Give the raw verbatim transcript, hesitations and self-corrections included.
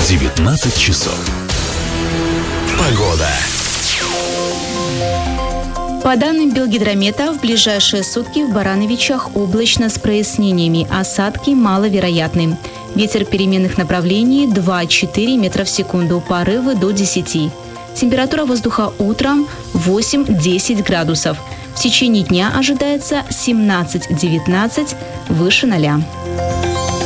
девятнадцать часов. Погода. По данным Белгидромета, в ближайшие сутки в Барановичах облачно с прояснениями, осадки маловероятны. Ветер переменных направлений два-четыре метра в секунду, порывы до десяти. Температура воздуха утром восемь-десять градусов. В течение дня ожидается семнадцать-девятнадцать, выше ноля.